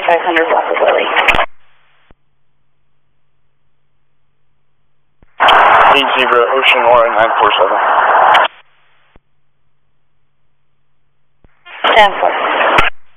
500 West of Lily. 80 Ocean Aura 947. 10-4.